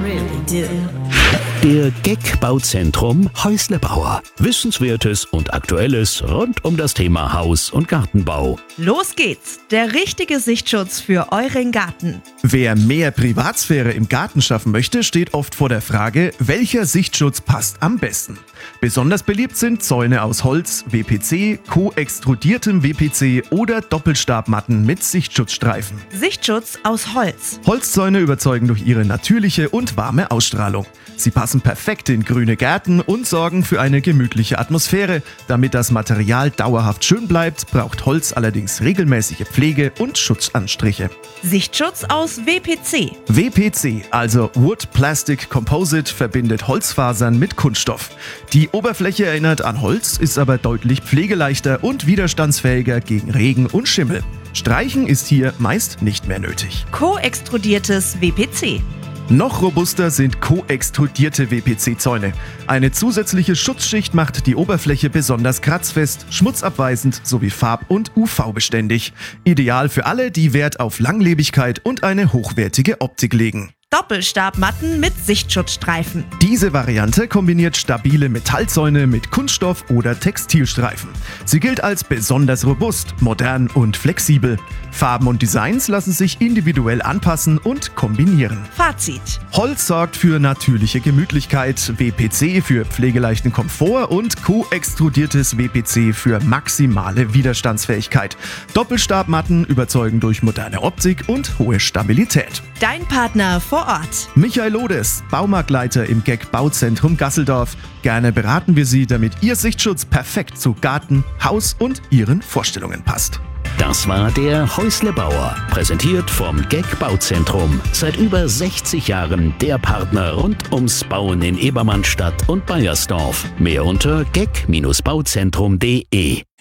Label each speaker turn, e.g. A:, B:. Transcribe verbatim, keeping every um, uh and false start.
A: really do.
B: Der Gag-Bauzentrum Häuslebauer. Wissenswertes und Aktuelles rund um das Thema Haus- und Gartenbau.
C: Los geht's! Der richtige Sichtschutz für euren Garten.
D: Wer mehr Privatsphäre im Garten schaffen möchte, steht oft vor der Frage, welcher Sichtschutz passt am besten. Besonders beliebt sind Zäune aus Holz, W P C, koextrudiertem W P C oder Doppelstabmatten mit Sichtschutzstreifen.
C: Sichtschutz aus Holz.
D: Holzzäune überzeugen durch ihre natürliche und warme Ausstrahlung. Sie passen perfekt in grüne Gärten und sorgen für eine gemütliche Atmosphäre. Damit das Material dauerhaft schön bleibt, braucht Holz allerdings regelmäßige Pflege und Schutzanstriche.
C: Sichtschutz aus W P C.
D: W P C, also Wood Plastic Composite, verbindet Holzfasern mit Kunststoff. Die Oberfläche erinnert an Holz, ist aber deutlich pflegeleichter und widerstandsfähiger gegen Regen und Schimmel. Streichen ist hier meist nicht mehr nötig.
C: Koextrudiertes W P C.
D: Noch robuster sind koextrudierte W P C-Zäune. Eine zusätzliche Schutzschicht macht die Oberfläche besonders kratzfest, schmutzabweisend sowie farb- und U V-beständig. Ideal für alle, die Wert auf Langlebigkeit und eine hochwertige Optik legen.
C: Doppelstabmatten mit Sichtschutzstreifen.
D: Diese Variante kombiniert stabile Metallzäune mit Kunststoff- oder Textilstreifen. Sie gilt als besonders robust, modern und flexibel. Farben und Designs lassen sich individuell anpassen und kombinieren.
C: Fazit:
D: Holz sorgt für natürliche Gemütlichkeit, W P C für pflegeleichten Komfort und koextrudiertes W P C für maximale Widerstandsfähigkeit. Doppelstabmatten überzeugen durch moderne Optik und hohe Stabilität.
C: Dein Partner vor Ort.
D: Michael Lodes, Baumarktleiter im Gag-Bauzentrum Gasseldorf. Gerne beraten wir Sie, damit Ihr Sichtschutz perfekt zu Garten, Haus und Ihren Vorstellungen passt.
B: Das war der Häuslebauer, präsentiert vom Gag-Bauzentrum. Seit über sechzig Jahren der Partner rund ums Bauen in Ebermannstadt und Baiersdorf. Mehr unter gag Bauzentrum punkt de.